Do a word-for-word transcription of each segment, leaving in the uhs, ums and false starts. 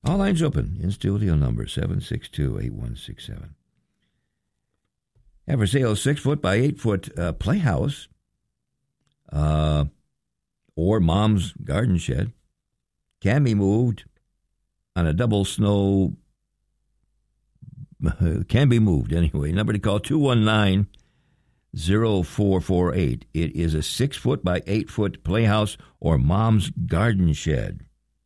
All lines open in studio number seven six two, eight one six seven. Have for sale six foot by eight foot uh, playhouse uh, or mom's garden shed. Can be moved on a double snow. Uh, can be moved anyway. Number to call two one nine, zero four four eight. It is a six foot by eight foot playhouse or mom's garden shed.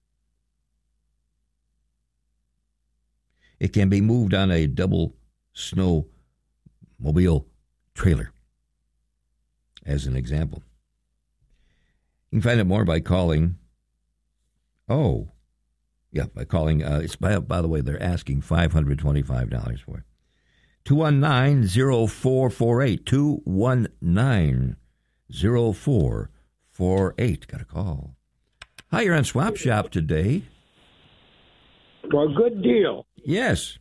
It can be moved on a double snowmobile trailer, as an example. You can find out more by calling. Oh, yeah, by calling. Uh, it's by, by the way, they're asking five hundred twenty-five dollars for it. two one nine, zero four four eight. two one nine, zero four four eight. Got a call. Hi, you're on Swap Shop today. Well, good deal. Yes.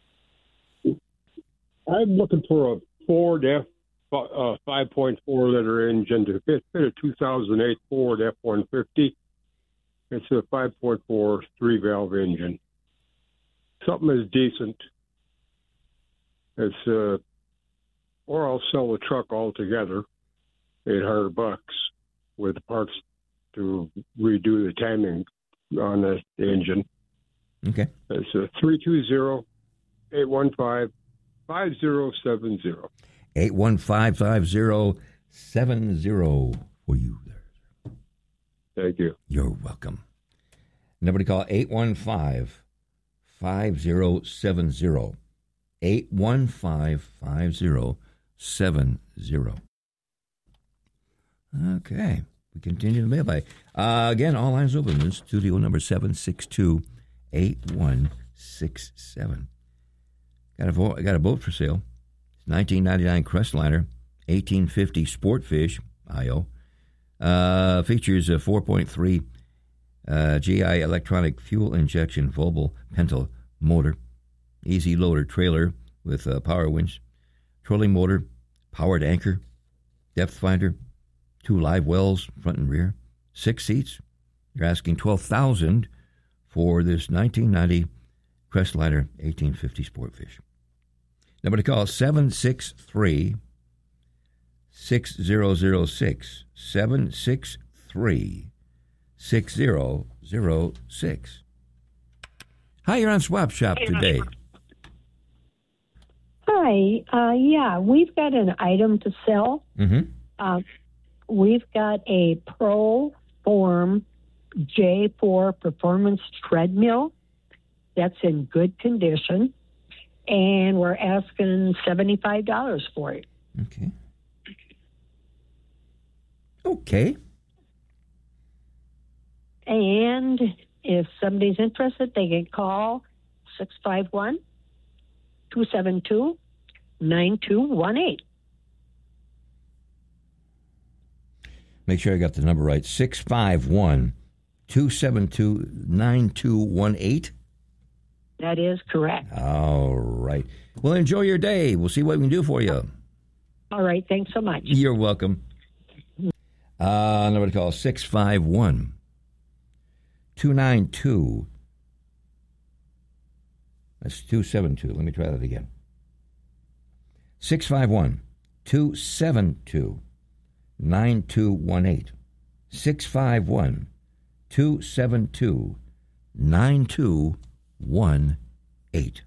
I'm looking for a Ford F uh, five point four liter engine to fit, fit a two thousand eight Ford F one fifty. It's a five point four three valve engine. Something is decent. It's uh, or I'll sell the truck altogether, eight hundred bucks with parts to redo the timing on the engine. Okay. It's a three two zero, eight one five, five zero seven zero. eight one five, five zero seven zero for you there. Thank you. You're welcome. Number to call, eight one five, five zero seven zero. eight one five, five zero seven zero. Okay. We continue to mailbag. Uh, again, all lines open in studio number seven six two, eight one six seven. Got a, vo- got a boat for sale. It's nineteen ninety-nine Crestliner, eighteen fifty Sportfish, I O. Uh, features a four point three uh, G I electronic fuel injection Volvo Penta motor, easy loader trailer with a power winch, trolling motor, powered anchor, depth finder, two live wells, front and rear, six seats. You're asking twelve thousand dollars for this nineteen ninety Crestliner eighteen fifty Sportfish. Number to call, seven six three, six zero zero six, seven six three, six zero zero six. Hi, you're on Swap Shop today. Hi. Uh, yeah, we've got an item to sell. Mm-hmm. Uh, we've got a Pro Form J four Performance Treadmill that's in good condition, and we're asking seventy-five dollars for it. Okay. Okay. And if somebody's interested, they can call six five one, two seven two, nine two one eight. Make sure I got the number right. six five one, two seven two, nine two one eight. That is correct. All right. Well, enjoy your day. We'll see what we can do for you. All right. Thanks so much. You're welcome. Uh, number to call, six five one, two nine two. That's two seven two. Let me try that again. six five one, two seven two, nine two one eight. six five one, two seven two, nine two one eight.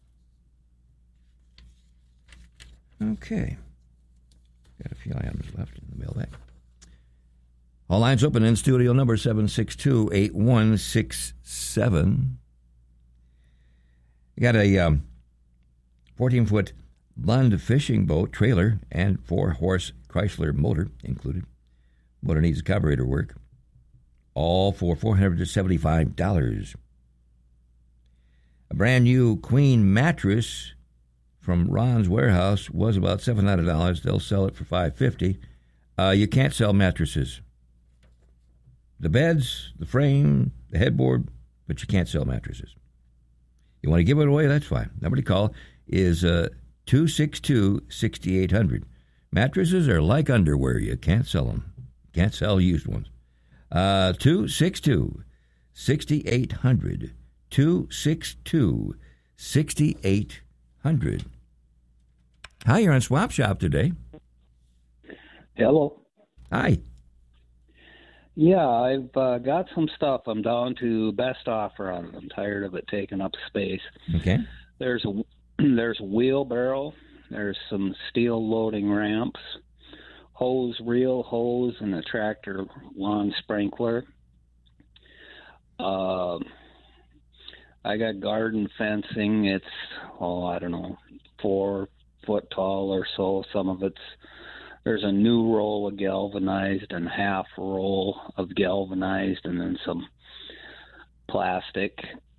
Okay. Got a few items left in the mailbag. All lines open in studio number seven six two, eight one six seven. You got a um, fourteen-foot Lund fishing boat trailer and four-horse Chrysler motor included. Motor needs carburetor work. All for four hundred seventy-five dollars. A brand new queen mattress from Ron's Warehouse was about seven hundred dollars. They'll sell it for five hundred fifty dollars. Uh, you can't sell mattresses. The beds, the frame, the headboard, but you can't sell mattresses. You want to give it away? That's fine. Number to call is uh, two six two, six eight zero zero. Mattresses are like underwear. You can't sell them. Can't sell used ones. Uh, two six two, six eight zero zero. two six two, six eight zero zero. Hi, you're on Swap Shop today. Hello. Hi. Yeah, I've uh, got some stuff. I'm down to best offer on it. I'm tired of it taking up space. Okay. There's a there's a wheelbarrow. There's some steel loading ramps, hose, reel hose, and a tractor lawn sprinkler. Uh, I got garden fencing. It's, oh, I don't know, four foot tall or so. Some of it's, there's a new roll of galvanized and half roll of galvanized, and then some plastic.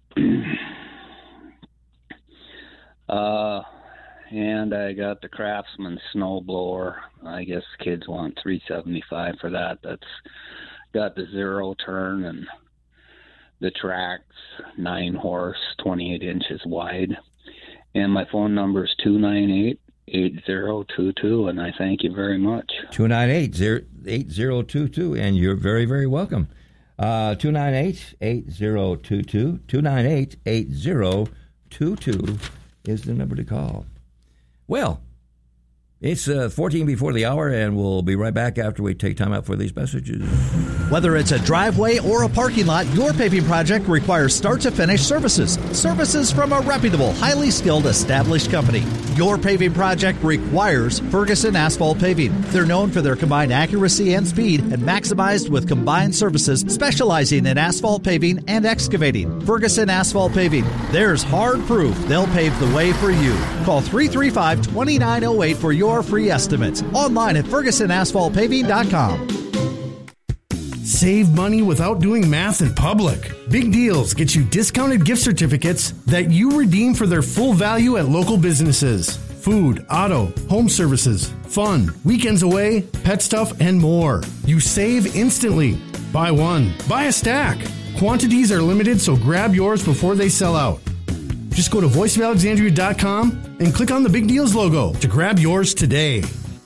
uh, and I got the Craftsman snow blower. I guess kids want three seventy-five for that. That's got the zero turn and the tracks, nine horse, twenty-eight inches wide. And my phone number is two nine eight, eight zero two two, and I thank you very much. two nine eight, eight zero two two, and you're very, very welcome. Uh, two nine eight, eight zero two two, two nine eight, eight zero two two is the number to call. Well, it's uh, fourteen before the hour, and we'll be right back after we take time out for these messages. Whether it's a driveway or a parking lot, your paving project requires start-to-finish services. Services from a reputable, highly skilled, established company. Your paving project requires Ferguson Asphalt Paving. They're known for their combined accuracy and speed, and maximized with combined services specializing in asphalt paving and excavating. Ferguson Asphalt Paving. There's hard proof they'll pave the way for you. Call three three five, two nine zero eight for your free estimates. Online at ferguson asphalt paving dot com. Save money without doing math in public. Big Deals get you discounted gift certificates that you redeem for their full value at local businesses. Food, auto, home services, fun, weekends away, pet stuff, and more. You save instantly. Buy one, buy a stack. Quantities are limited, so grab yours before they sell out. Just go to voice of alexandria dot com and click on the Big Deals logo to grab yours today.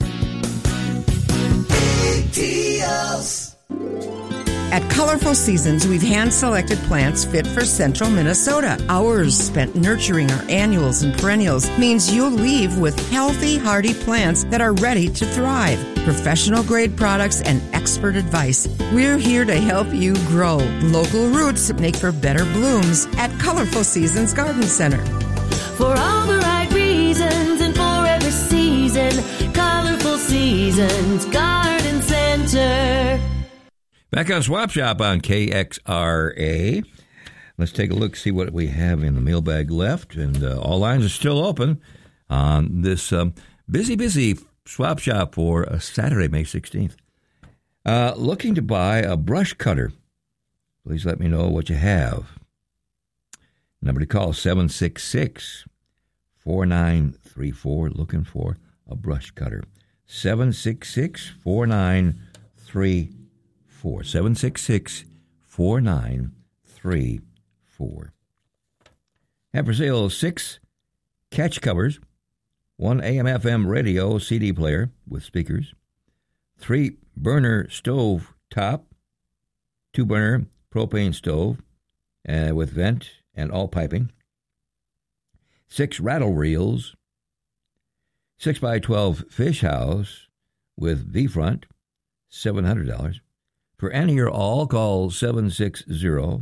Big Deals. At Colorful Seasons, we've hand-selected plants fit for central Minnesota. Hours spent nurturing our annuals and perennials means you'll leave with healthy, hardy plants that are ready to thrive. Professional-grade products and expert advice. We're here to help you grow. Local roots make for better blooms at Colorful Seasons Garden Center. For all the right reasons and for every season, Colorful Seasons Garden Center. Back on Swap Shop on K X R A. Let's take a look, see what we have in the mailbag left. And uh, all lines are still open on this um, busy, busy Swap Shop for uh, Saturday, May sixteenth. Uh, looking to buy a brush cutter. Please let me know what you have. Number to call, seven six six, four nine three four. Looking for a brush cutter. seven six six, four nine three four. seven six six, four nine three four. Have for sale six catch covers, one A M F M radio C D player with speakers, three burner stove top, two burner propane stove uh, with vent and all piping, six rattle reels, six by twelve fish house with V-front, seven hundred dollars. For any or all, call seven six zero,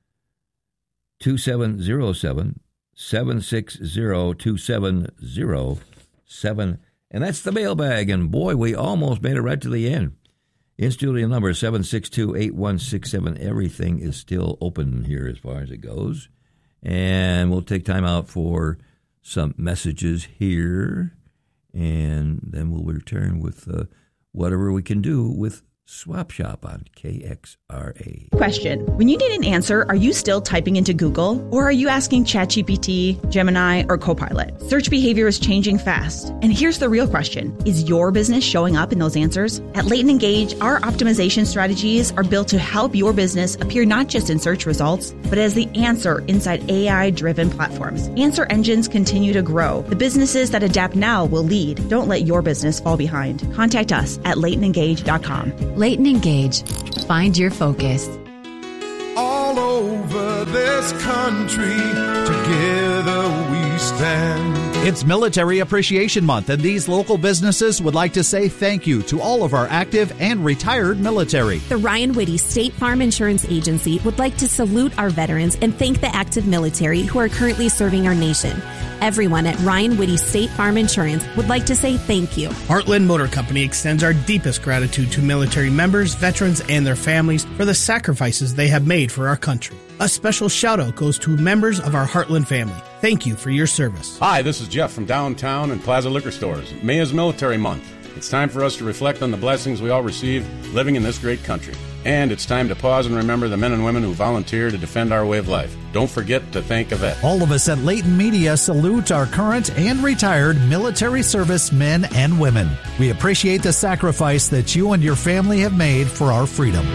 two seven zero seven, seven six zero, two seven zero seven. And that's the mailbag. And boy, we almost made it right to the end. In-studio number seven six two, eight one six seven. Everything is still open here as far as it goes. And we'll take time out for some messages here. And then we'll return with uh, whatever we can do with Swap Shop on K X R A. Question. When you need an answer, are you still typing into Google? Or are you asking ChatGPT, Gemini, or Copilot? Search behavior is changing fast. And here's the real question. Is your business showing up in those answers? At Leighton Engage, our optimization strategies are built to help your business appear not just in search results, but as the answer inside A I-driven platforms. Answer engines continue to grow. The businesses that adapt now will lead. Don't let your business fall behind. Contact us at leighton engage dot com. Leighton Engage. Find your focus. All over this this country, together we stand. It's Military Appreciation Month, and these local businesses would like to say thank you to all of our active and retired military. The Ryan Whitty State Farm Insurance Agency would like to salute our veterans and thank the active military who are currently serving our nation. Everyone at Ryan Whitty State Farm Insurance would like to say thank you. Heartland Motor Company extends our deepest gratitude to military members, veterans, and their families for the sacrifices they have made for our country. A special shout out goes to members of our Heartland family. Thank you for your service. Hi, this is Jeff from downtown and Plaza Liquor Stores. May is Military Month. It's time for us to reflect on the blessings we all receive living in this great country. And it's time to pause and remember the men and women who volunteer to defend our way of life. Don't forget to thank a vet. All of us at Leighton Media salute our current and retired military service men and women. We appreciate the sacrifice that you and your family have made for our freedom.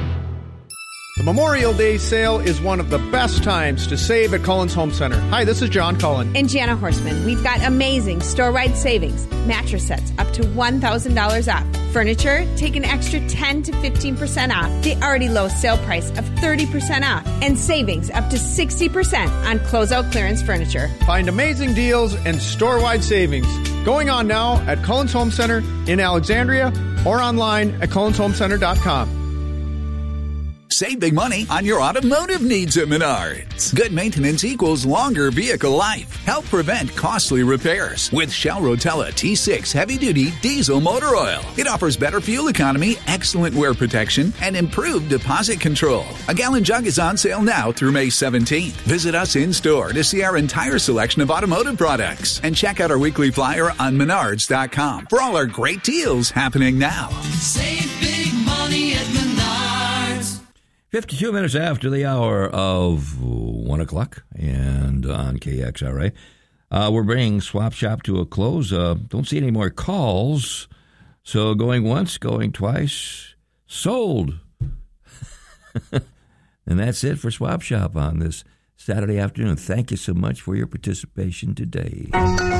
The Memorial Day sale is one of the best times to save at Cullen's Home Center. Hi, this is John Cullen. And Jana Horseman. We've got amazing store-wide savings. Mattress sets up to one thousand dollars off. Furniture, take an extra ten to fifteen percent off. The already low sale price of thirty percent off. And savings up to sixty percent on closeout clearance furniture. Find amazing deals and store-wide savings going on now at Cullen's Home Center in Alexandria or online at cullens home center dot com. Save big money on your automotive needs at Menards. Good maintenance equals longer vehicle life. Help prevent costly repairs with Shell Rotella T six heavy-duty diesel motor oil. It offers better fuel economy, excellent wear protection, and improved deposit control. A gallon jug is on sale now through May seventeenth. Visit us in-store to see our entire selection of automotive products and check out our weekly flyer on menards dot com for all our great deals happening now. Save big money at Menards. fifty-two minutes after the hour of one o'clock and on K X R A. Uh, we're bringing Swap Shop to a close. Uh, don't see any more calls. So going once, going twice, sold. And that's it for Swap Shop on this Saturday afternoon. Thank you so much for your participation today.